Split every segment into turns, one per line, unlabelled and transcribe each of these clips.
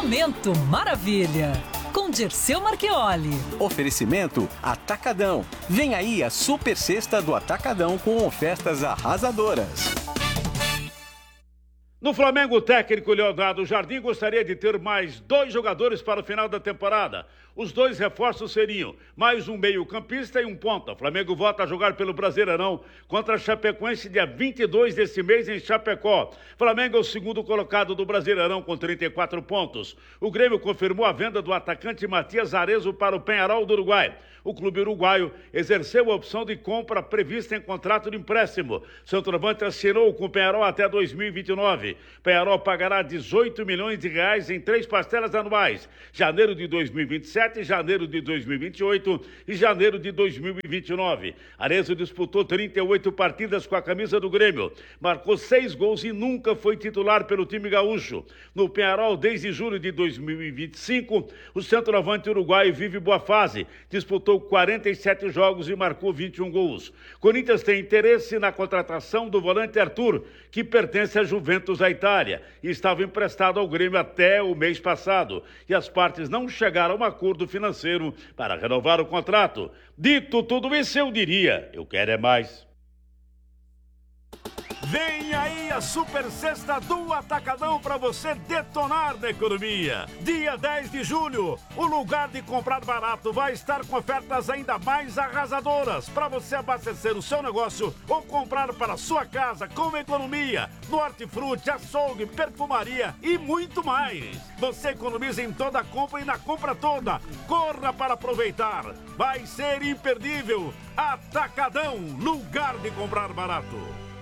Momento Maravilha, com Dirceu Marchioli.
Oferecimento Atacadão. Vem aí a super sexta do Atacadão com ofertas arrasadoras.
No Flamengo, o técnico Leonardo Jardim gostaria de ter mais 2 jogadores para o final da temporada. Os 2 reforços seriam mais um meio-campista e um ponta. O Flamengo volta a jogar pelo Brasileirão contra a Chapecoense dia 22 desse mês em Chapecó. Flamengo é o segundo colocado do Brasileirão com 34 pontos. O Grêmio confirmou a venda do atacante Matias Arezzo para o Peñarol do Uruguai. O clube uruguaio exerceu a opção de compra prevista em contrato de empréstimo. Centroavante assinou com o Peñarol até 2029. Peñarol pagará 18 milhões de reais em 3 parcelas anuais. Janeiro de 2027, janeiro de 2028 e janeiro de 2029. Arezzo disputou 38 partidas com a camisa do Grêmio. Marcou 6 gols e nunca foi titular pelo time gaúcho. No Peñarol, desde julho de 2025, o centroavante uruguaio vive boa fase. Disputou 47 jogos e marcou 21 gols. Corinthians tem interesse na contratação do volante Arthur, que pertence à Juventus da Itália e estava emprestado ao Grêmio até o mês passado. E as partes não chegaram a um acordo financeiro para renovar o contrato. Dito tudo isso, eu diria, eu quero é mais. Vem aí a super sexta do Atacadão para você detonar na economia. Dia 10 de julho, o lugar de comprar barato vai estar com ofertas ainda mais arrasadoras para você abastecer o seu negócio ou comprar para a sua casa com economia. No hortifruti, açougue, perfumaria e muito mais. Você economiza em toda a compra e na compra toda. Corra para aproveitar. Vai ser imperdível. Atacadão, lugar de comprar barato.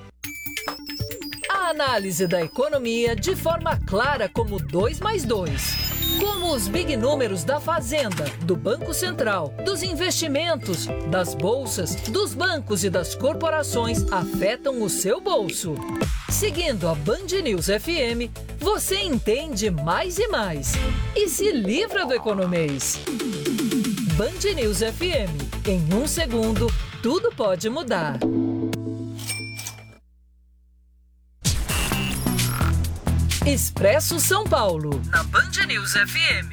A análise da economia de forma clara como 2 mais 2. Como os big números da Fazenda, do Banco Central, dos investimentos, das bolsas, dos bancos e das corporações afetam o seu bolso. Seguindo a Band News FM, você entende mais e mais. E se livra do economês. Band News FM. Em 1 segundo, tudo pode mudar. Expresso São Paulo, na Band News FM.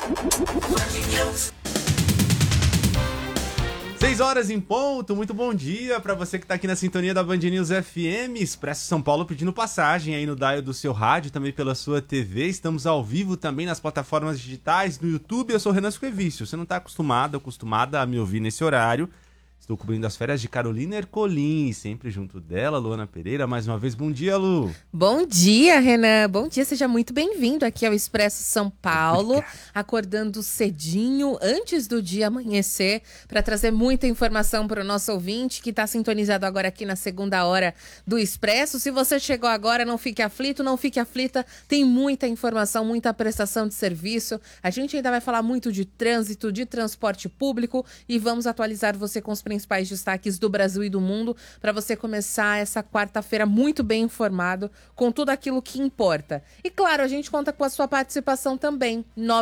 6 horas em ponto, muito bom dia para você que está aqui na sintonia da Band News FM, Expresso São Paulo pedindo passagem aí no dial do seu rádio, também pela sua TV, estamos ao vivo também nas plataformas digitais, no YouTube. Eu sou Renan Squevício, você não está acostumada a me ouvir nesse horário. Estou cobrindo as férias de Carolina Ercolim, sempre junto dela, Luana Pereira. Mais uma vez, bom dia, Lu.
Bom dia, Renan. Bom dia, seja muito bem-vindo aqui ao Expresso São Paulo.
Obrigado.
Acordando cedinho, antes do dia amanhecer, para trazer muita informação para o nosso ouvinte, que está sintonizado agora aqui na segunda hora do Expresso. Se você chegou agora, não fique aflito, não fique aflita. Tem muita informação, muita prestação de serviço. A gente ainda vai falar muito de trânsito, de transporte público e vamos atualizar você com os principais destaques do Brasil e do mundo para você começar essa quarta-feira muito bem informado com tudo aquilo que importa. E claro, a gente conta com a sua participação também.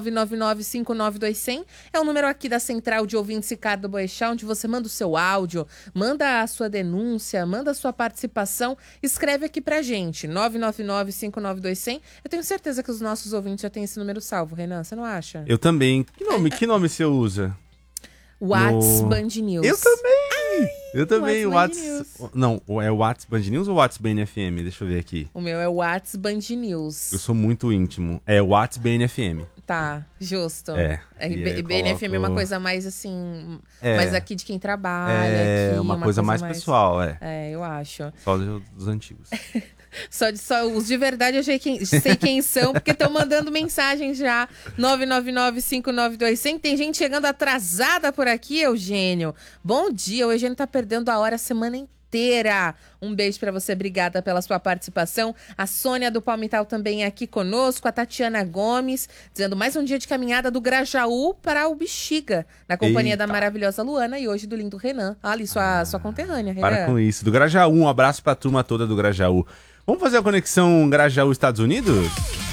999-592-100 é o número aqui da Central de Ouvintes Ricardo Boechat, onde você manda o seu áudio, manda a sua denúncia, manda a sua participação, escreve aqui pra gente, 999-592-100. Eu tenho certeza que os nossos ouvintes já têm esse número salvo, Renan, você não acha?
Eu também. Que nome você usa?
Whats Band News.
Eu também.
Whats Band News.
Não, é Whats Band News ou Whats BNFM? Deixa eu ver aqui.
O meu é Whats Band News.
Eu sou muito íntimo. É Whats BNFM.
Tá, justo.
BNFM
é uma coisa mais assim, mais aqui de quem trabalha.
É
aqui,
uma coisa mais pessoal,
eu acho.
Só dos antigos.
Só os de verdade eu sei quem são, porque estão mandando mensagem já. 999-592-100. Tem gente chegando atrasada por aqui, Eugênio. Bom dia, o Eugênio tá perdendo a hora a semana inteira. Um beijo pra você, obrigada pela sua participação. A Sônia do Palmital também é aqui conosco. A Tatiana Gomes, dizendo mais um dia de caminhada do Grajaú para o Bexiga, na companhia da maravilhosa Luana e hoje do lindo Renan. Ali, sua conterrânea, Renan.
Para com isso. Do Grajaú, um abraço pra turma toda do Grajaú. Vamos fazer a conexão Grajaú-Estados Unidos?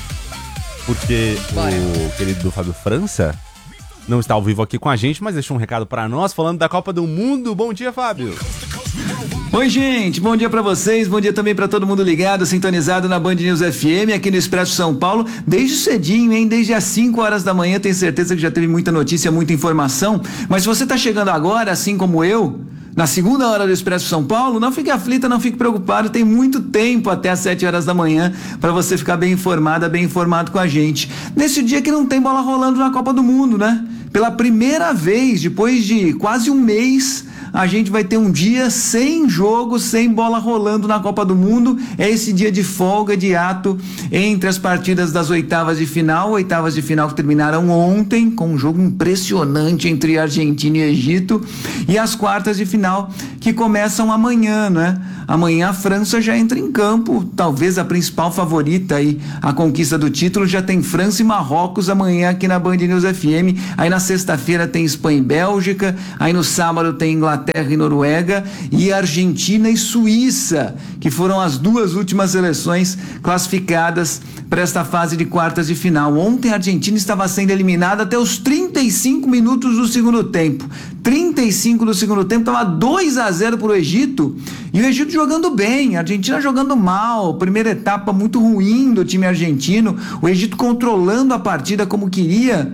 Porque o querido do Fábio França não está ao vivo aqui com a gente, mas deixou um recado para nós falando da Copa do Mundo. Bom dia, Fábio.
Oi, gente, bom dia pra vocês, bom dia também pra todo mundo ligado, sintonizado na Band News FM, aqui no Expresso São Paulo, desde cedinho, hein, desde as 5 horas da manhã, tenho certeza que já teve muita notícia, muita informação, mas se você tá chegando agora, assim como eu, na segunda hora do Expresso São Paulo, não fique aflita, não fique preocupado, tem muito tempo até as 7 horas da manhã para você ficar bem informada, bem informado com a gente. Nesse dia que não tem bola rolando na Copa do Mundo, né? Pela primeira vez, depois de quase um mês, a gente vai ter um dia sem jogo, sem bola rolando na Copa do Mundo. É esse dia de folga, de ato entre as partidas das oitavas de final que terminaram ontem, com um jogo impressionante entre Argentina e Egito, e as quartas de final que começam amanhã, né? Amanhã a França já entra em campo, talvez a principal favorita aí, a conquista do título, já tem França e Marrocos amanhã aqui na Band News FM. Aí na sexta-feira tem Espanha e Bélgica, aí no sábado tem Inglaterra e Noruega, e Argentina e Suíça, que foram as duas últimas seleções classificadas para esta fase de quartas de final. Ontem a Argentina estava sendo eliminada até os 35 minutos do segundo tempo. 35 do segundo tempo, estava 2-0 para o Egito, e o Egito jogando bem, a Argentina jogando mal, primeira etapa muito ruim do time argentino, o Egito controlando a partida como queria,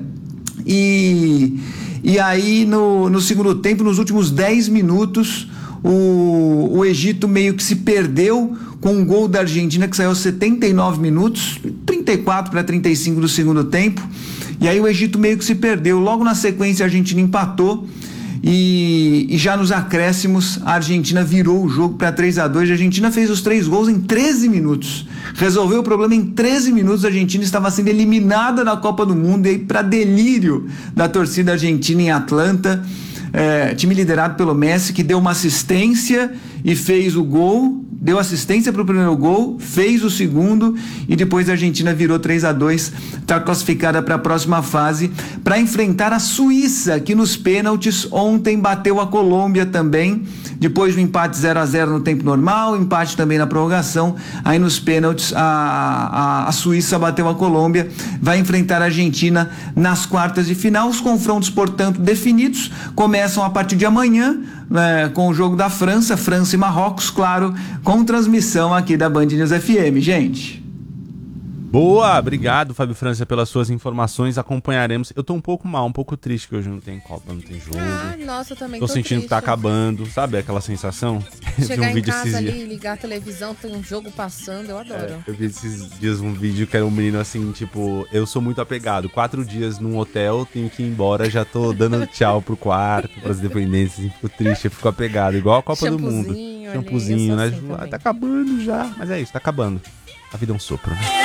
e aí no segundo tempo, nos últimos 10 minutos, o Egito meio que se perdeu com um gol da Argentina que saiu aos 79 minutos, 34 para 35 do segundo tempo, e aí o Egito meio que se perdeu. Logo na sequência a Argentina empatou, e já nos acréscimos a Argentina virou o jogo para 3-2. A Argentina fez os 3 gols em 13 minutos, resolveu o problema em 13 minutos. A Argentina estava sendo eliminada da Copa do Mundo, e aí, para delírio da torcida argentina em Atlanta, time liderado pelo Messi, que deu uma assistência e fez o gol, deu assistência para o primeiro gol, fez o segundo, e depois a Argentina virou 3-2, está classificada para a próxima fase, para enfrentar a Suíça, que nos pênaltis ontem bateu a Colômbia também, depois do empate 0-0 no tempo normal, empate também na prorrogação, aí nos pênaltis a Suíça bateu a Colômbia, vai enfrentar a Argentina nas quartas de final. Os confrontos, portanto, definidos, começam a partir de amanhã, com o jogo da França e Marrocos, claro, com transmissão aqui da Band News FM, gente.
Boa, obrigado, Fábio França, pelas suas informações, acompanharemos. Eu tô um pouco mal, um pouco triste que hoje não tem Copa, não tem jogo.
Nossa, eu também
tô sentindo
triste.
Que tá acabando, sabe aquela sensação?
Chegar em casa ali, ligar a televisão, tem um jogo passando, eu adoro.
Eu vi esses dias um vídeo que era um menino assim, tipo, eu sou muito apegado, 4 dias num hotel, tenho que ir embora, já tô dando tchau pro quarto, pras dependências, assim, fico triste, eu fico apegado, igual a Copa do Mundo. Shampoozinho, né? Assim tá acabando já, mas é isso, tá acabando. A vida é um sopro, né?